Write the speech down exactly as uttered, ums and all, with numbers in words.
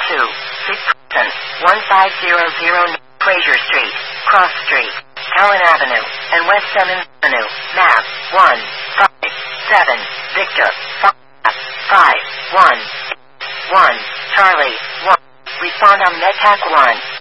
two, six, one five zero zero Fraser Street, Cross Street, Allen Avenue, and West Simmons Avenue, map, one, five, seven, Victor, five, five, one, one, Charlie, one. Respond on MedTac one.